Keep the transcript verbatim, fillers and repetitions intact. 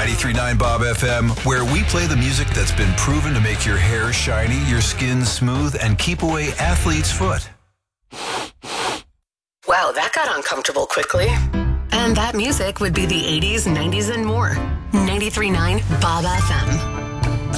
ninety-three point nine Bob F M, where we play the music that's been proven to make your hair shiny, your skin smooth, and keep away athlete's foot. Wow, that got uncomfortable quickly. And that music would be the eighties, nineties, and more. ninety-three point nine Bob F M.